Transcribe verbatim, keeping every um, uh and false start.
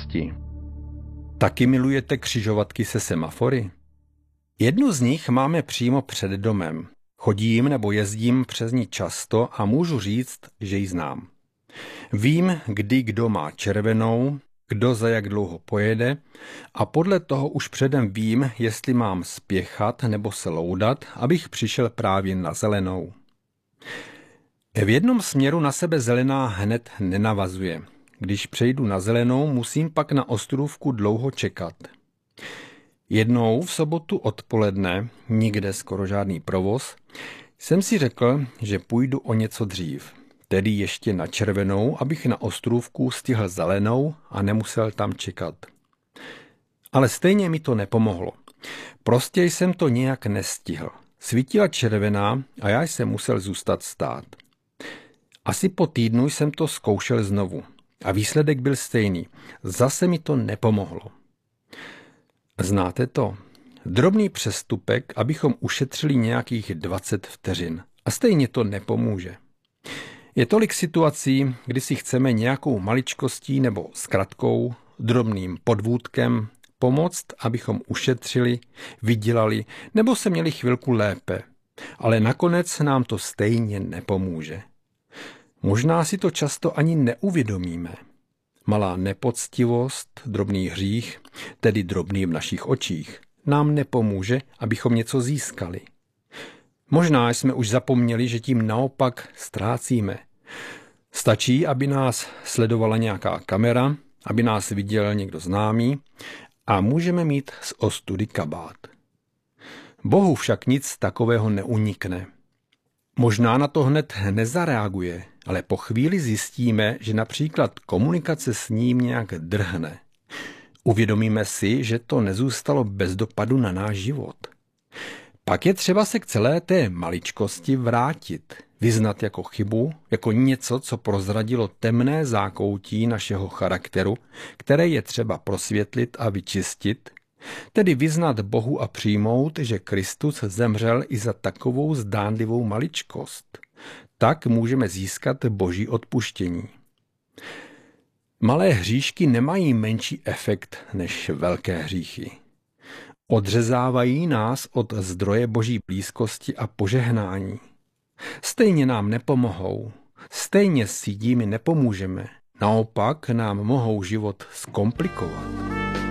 maličkosti. Taky milujete křižovatky se semafory? Jednu z nich máme přímo před domem. Chodím nebo jezdím přes ní často a můžu říct, že ji znám. Vím, kdy kdo má červenou, kdo za jak dlouho pojede a podle toho už předem vím, jestli mám spěchat nebo se loudat, abych přišel právě na zelenou. V jednom směru na sebe zelená hned nenavazuje. Když přejdu na zelenou, musím pak na ostrůvku dlouho čekat. Jednou v sobotu odpoledne, nikde skoro žádný provoz, jsem si řekl, že půjdu o něco dřív, tedy ještě na červenou, abych na ostrůvku stihl zelenou a nemusel tam čekat. Ale stejně mi to nepomohlo. Prostě jsem to nějak nestihl. Svítila červená a já jsem musel zůstat stát. Asi po týdnu jsem to zkoušel znovu a výsledek byl stejný. Zase mi to nepomohlo. Znáte to? Drobný přestupek, abychom ušetřili nějakých dvacet vteřin. A stejně to nepomůže. Je tolik situací, kdy si chceme nějakou maličkostí nebo zkratkou, drobným podvůdkem pomoct, abychom ušetřili, vydělali nebo se měli chvilku lépe. Ale nakonec nám to stejně nepomůže. Možná si to často ani neuvědomíme. Malá nepoctivost, drobný hřích, tedy drobný v našich očích, nám nepomůže, abychom něco získali. Možná jsme už zapomněli, že tím naopak ztrácíme. Stačí, aby nás sledovala nějaká kamera, aby nás viděl někdo známý a můžeme mít z ostudy kabát. Bohu však nic takového neunikne. Možná na to hned nezareaguje, ale po chvíli zjistíme, že například komunikace s ním nějak drhne. Uvědomíme si, že to nezůstalo bez dopadu na náš život. Pak je třeba se k celé té maličkosti vrátit, vyznat jako chybu, jako něco, co prozradilo temné zákoutí našeho charakteru, které je třeba prosvětlit a vyčistit, tedy vyznat Bohu a přijmout, že Kristus zemřel i za takovou zdánlivou maličkost. Tak můžeme získat Boží odpuštění. Malé hříšky nemají menší efekt než velké hříchy. Odřezávají nás od zdroje Boží blízkosti a požehnání. Stejně nám nepomohou, stejně si jimi nepomůžeme, naopak nám mohou život zkomplikovat.